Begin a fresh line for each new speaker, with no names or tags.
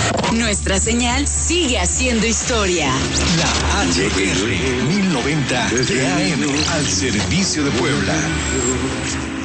Nuestra señal sigue haciendo historia.
La HR 1090 de AM al servicio de Puebla.